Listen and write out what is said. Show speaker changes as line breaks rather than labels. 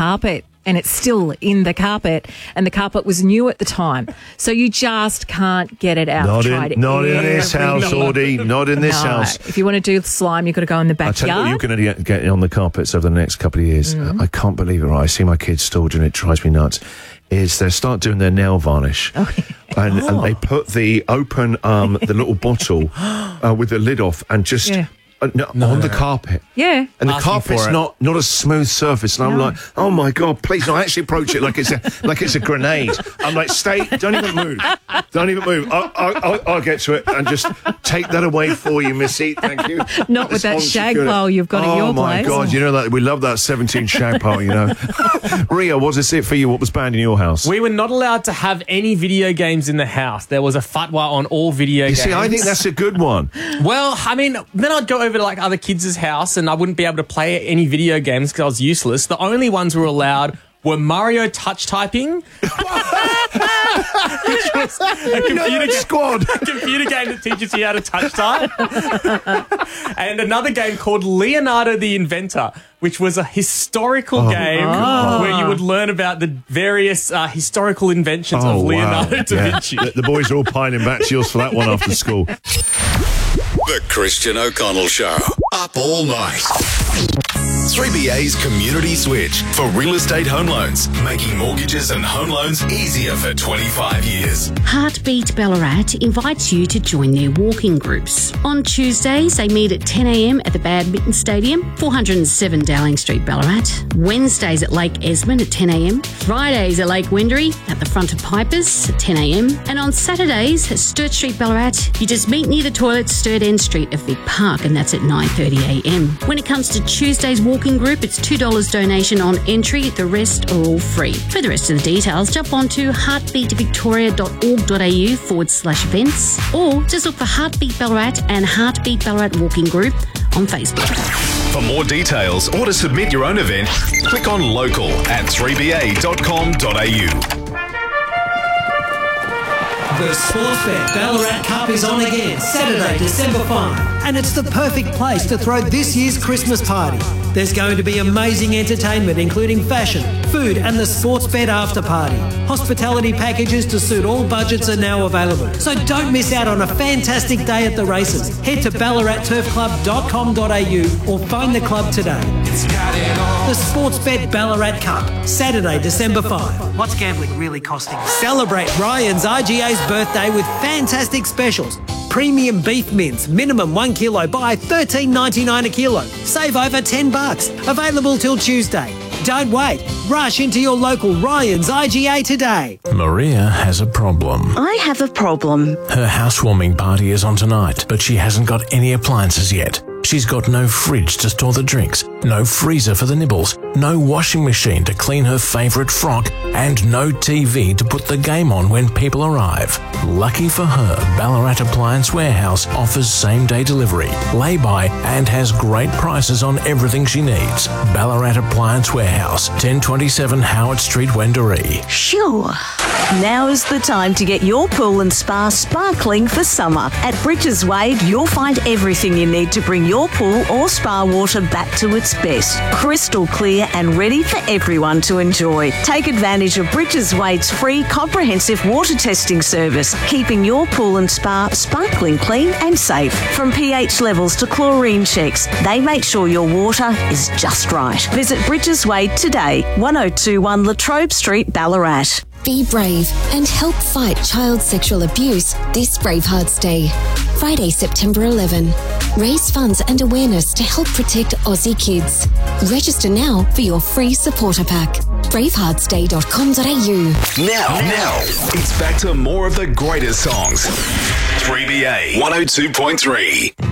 carpet. And it's still in the carpet, and the carpet was new at the time. So you just can't get it out.
Not in this house, Audie. Not in this house.
If you want to do slime, you've got to go in the backyard.
I tell you what, you're going to get on the carpets over the next couple of years. I can't believe it, right? I see my kids still doing it. It drives me nuts. Is they start doing their nail varnish. And they put the the little bottle with the lid off and just... on the carpet.
Yeah.
And the carpet's not a smooth surface. And I'm like, oh my God, please, no, I actually approach it like it's a grenade. I'm like, stay, don't even move. Don't even move. I'll get to it and just take that away for you, Missy. Thank you.
Not with that shag pile you've got at your place.
Oh my God, you know that we love that 17 shag pile, you know. Ria, what is it for you? What was banned in your house?
We were not allowed to have any video games in the house. There was a fatwa on all video games.
You see, I think that's a good one.
Well, I mean, then I'd go over to like other kids' house and I wouldn't be able to play any video games because I was useless. The only ones we were allowed were Mario touch typing, which was a computer game that teaches you how to touch type, and another game called Leonardo the Inventor, which was a historical game where you would learn about the various historical inventions of Leonardo da Vinci.
The boys are all piling back to yours for that one after school.
The Christian O'Connell Show. Up all night. 3BA's Community Switch for real estate home loans, making mortgages and home loans easier for 25 years.
Heartbeat Ballarat invites you to join their walking groups. On Tuesdays, they meet at 10 a.m. at the Badminton Stadium, 407 Dowling Street, Ballarat. Wednesdays at Lake Esmond at 10 a.m. Fridays at Lake Wendouree at the front of Pipers at 10 a.m. And on Saturdays at Sturt Street, Ballarat, you just meet near the toilet Sturt End Street of Vic Park, and that's at 9:30 a.m. When it comes to Tuesday's walking group, it's $2 donation on entry. The rest are all free. For the rest of the details, jump on to heartbeatvictoria.org.au/events or just look for Heartbeat Ballarat and Heartbeat Ballarat Walking Group on Facebook.
For more details or to submit your own event, click on local at 3ba.com.au.
The Sportsbet Ballarat Cup is on again, Saturday, December 5, and it's the perfect place to throw this year's Christmas party. There's going to be amazing entertainment, including fashion, food, and the Sportsbet after party. Hospitality packages to suit all budgets are now available, so don't miss out on a fantastic day at the races. Head to ballaratturfclub.com.au or phone the club today. The Sportsbet Ballarat Cup, Saturday, December 5. What's gambling really costing? Celebrate Ryan's IGA's birthday with fantastic specials. Premium beef mince, minimum 1 kilo, buy $13.99 a kilo. Save over $10. Available till Tuesday. Don't wait. Rush into your local Ryan's IGA today.
Maria has a problem.
I have a problem.
Her housewarming party is on tonight, but she hasn't got any appliances yet. She's got no fridge to store the drinks, no freezer for the nibbles, no washing machine to clean her favourite frock, and no TV to put the game on when people arrive. Lucky for her, Ballarat Appliance Warehouse offers same-day delivery, lay-by, and has great prices on everything she needs. Ballarat Appliance Warehouse, 1027 Howard Street, Wendouree.
Sure. Now is the time to get your pool and spa sparkling for summer. At Bridges Wade, you'll find everything you need to bring your pool or spa water back to its best. Crystal clear and ready for everyone to enjoy. Take advantage of Bridges Wade's free comprehensive water testing service, keeping your pool and spa sparkling clean and safe. From pH levels to chlorine checks, they make sure your water is just right. Visit Bridges Wade today, 1021 Latrobe Street, Ballarat.
Be brave and help fight child sexual abuse this Bravehearts Day. Friday, September 11. Raise funds and awareness to help protect Aussie kids. Register now for your free supporter pack. braveheartsday.com.au.
Now, it's back to more of the greatest songs. 3BA 102.3.